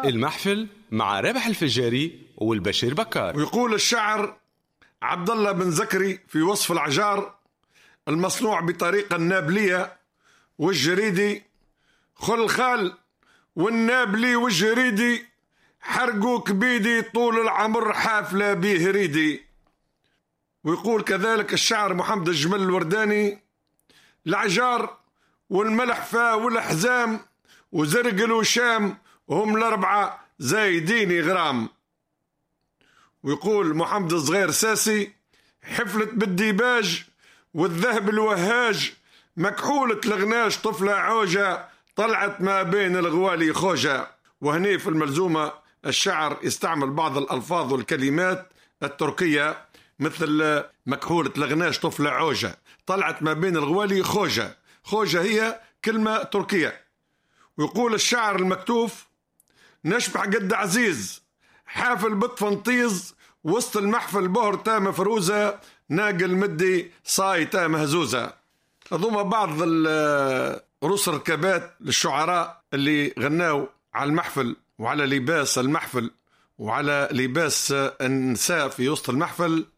المحفل مع رابح الفجاري والبشير بكار. ويقول الشاعر عبد الله بن زكري في وصف العجار المصنوع بطريقة النابلية والجريدي: خل الخال والنابلي والجريدي حرقوك بيدي طول العمر حافلة بيه ريدي. ويقول كذلك الشاعر محمد الجمل الورداني: العجار والملحفة والحزام وزرقل وشام وهم الأربعة زايديني غرام. ويقول محمد الصغير ساسي: حفلة بالديباج والذهب الوهاج مكحولة الغناش طفلة عوجة طلعت ما بين الغوالي خوجة. وهني في الملزومة الشعر يستعمل بعض الألفاظ والكلمات التركية مثل مكحولة الغناش طفلة عوجة طلعت ما بين الغوالي خوجة. خوجة هي كلمة تركية. ويقول الشعر المكتوف: نشبح قد عزيز حافل بطفنطيز وسط المحفل بهر تامة فروزة ناقل مدي صاي تامة هزوزة. هذوما بعض رؤوس الركبات للشعراء اللي غناوا على المحفل وعلى لباس المحفل وعلى لباس النساء في وسط المحفل